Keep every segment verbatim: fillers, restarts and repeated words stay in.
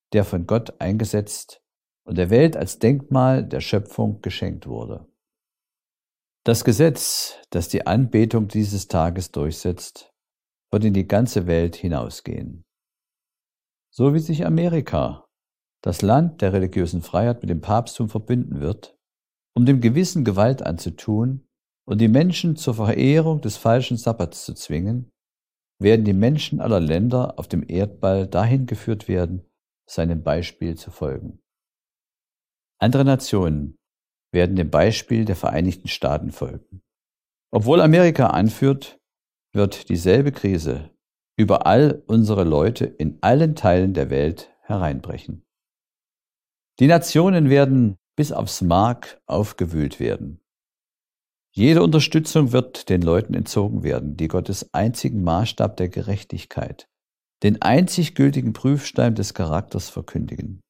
der von Gott eingesetzt und der Welt als Denkmal der Schöpfung geschenkt wurde. Das Gesetz, das die Anbetung dieses Tages durchsetzt, wird in die ganze Welt hinausgehen. So wie sich Amerika, das Land der religiösen Freiheit, mit dem Papsttum verbünden wird, um dem Gewissen Gewalt anzutun und die Menschen zur Verehrung des falschen Sabbats zu zwingen, werden die Menschen aller Länder auf dem Erdball dahin geführt werden, seinem Beispiel zu folgen. Andere Nationen werden dem Beispiel der Vereinigten Staaten folgen. Obwohl Amerika anführt, wird dieselbe Krise über all unsere Leute in allen Teilen der Welt hereinbrechen. Die Nationen werden bis aufs Mark aufgewühlt werden. Jede Unterstützung wird den Leuten entzogen werden, die Gottes einzigen Maßstab der Gerechtigkeit, den einzig gültigen Prüfstein des Charakters verkündigen.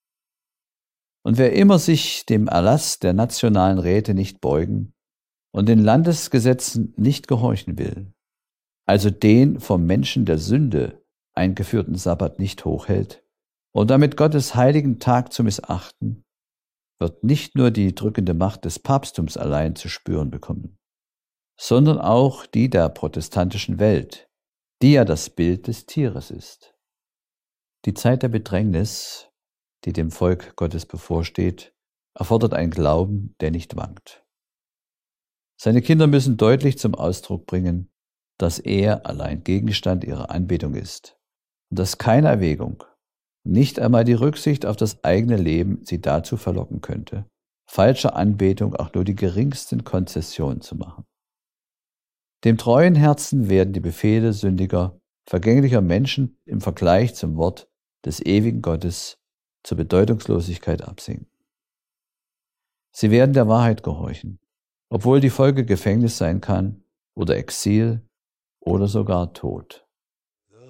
Und wer immer sich dem Erlass der nationalen Räte nicht beugen und den Landesgesetzen nicht gehorchen will, also den vom Menschen der Sünde eingeführten Sabbat nicht hochhält und damit Gottes heiligen Tag zu missachten, wird nicht nur die drückende Macht des Papsttums allein zu spüren bekommen, sondern auch die der protestantischen Welt, die ja das Bild des Tieres ist. Die Zeit der Bedrängnis, die dem Volk Gottes bevorsteht, erfordert einen Glauben, der nicht wankt. Seine Kinder müssen deutlich zum Ausdruck bringen, dass er allein Gegenstand ihrer Anbetung ist und dass keine Erwägung, nicht einmal die Rücksicht auf das eigene Leben sie dazu verlocken könnte, falscher Anbetung auch nur die geringsten Konzessionen zu machen. Dem treuen Herzen werden die Befehle sündiger, vergänglicher Menschen im Vergleich zum Wort des ewigen Gottes zur Bedeutungslosigkeit absinken. Sie werden der Wahrheit gehorchen, obwohl die Folge Gefängnis sein kann oder Exil oder sogar Tod.